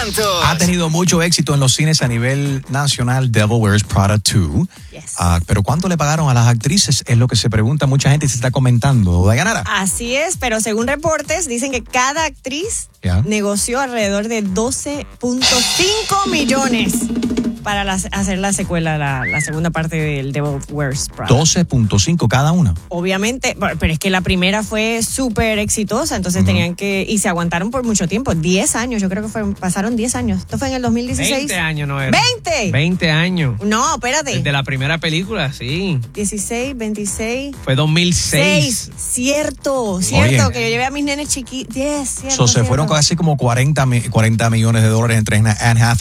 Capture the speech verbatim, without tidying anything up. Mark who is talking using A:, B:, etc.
A: Santos.
B: Ha tenido mucho éxito en los cines a nivel nacional, Devil Wears Prada dos.
C: Yes.
B: Uh, pero ¿cuánto le pagaron a las actrices? Es lo que se pregunta mucha gente y se está comentando. Dayanara.
C: Así es, pero según reportes dicen que cada actriz
B: Yeah.
C: negoció alrededor de doce punto cinco millones para la- hacer la secuela, la, la segunda parte del Devil Wears Prada.
B: doce punto cinco cada una.
C: Obviamente, bueno, pero es que la primera fue súper exitosa, entonces
B: Uh-huh.
C: tenían que, y se aguantaron por mucho tiempo, diez años, yo creo que fue, pasaron diez años. Esto fue en el dos mil dieciséis.
D: veinte años, no era.
C: ¿veinte?
D: veinte años.
C: No, espérate.
D: Desde la primera película, sí.
C: dieciséis, veintiséis.
D: Fue dos mil seis.
C: seis. Cierto, cierto,
B: Oye.
C: que yo llevé a mis nenes chiquitos. diez, cierto.
B: So, se
C: cierto.
B: fueron casi como cuarenta, mi- cuarenta millones de dólares entre Anne Hathaway